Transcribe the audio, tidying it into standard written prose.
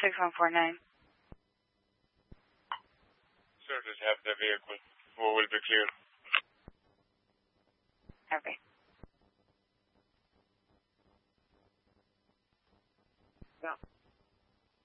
6149. Sir, just have the vehicle. Who will be clear? Okay. Yeah.